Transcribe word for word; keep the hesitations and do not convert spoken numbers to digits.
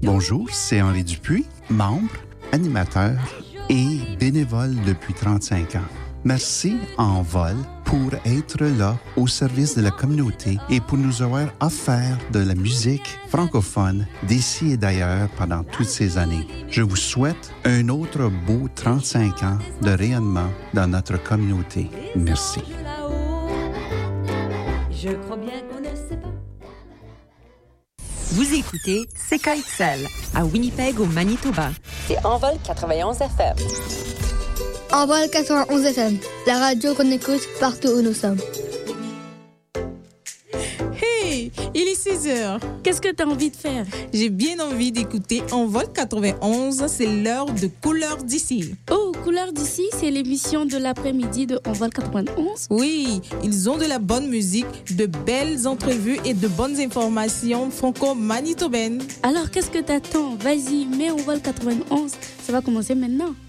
Bonjour, c'est Henri Dupuis, membre, animateur et bénévole depuis trente-cinq ans. Merci à Envol pour être là au service de la communauté et pour nous avoir offert de la musique francophone d'ici et d'ailleurs pendant toutes ces années. Je vous souhaite un autre beau trente-cinq ans de rayonnement dans notre communauté. Merci. Je crois bien qu'on ne sait pas. Vous écoutez C K X L à Winnipeg au Manitoba. C'est Envol quatre-vingt-onze F M. Envol quatre-vingt-onze F M, la radio qu'on écoute partout où nous sommes. Hey, il est six heures. Qu'est-ce que tu as envie de faire? J'ai bien envie d'écouter Envol quatre-vingt-onze, c'est l'heure de Couleurs d'ici. Oh, Couleurs d'ici, c'est l'émission de l'après-midi de Envol quatre-vingt-onze. Oui, ils ont de la bonne musique, de belles entrevues et de bonnes informations franco-manitobaines. Alors, qu'est-ce que t'attends? Vas-y, mets Envol quatre-vingt-onze, ça va commencer maintenant.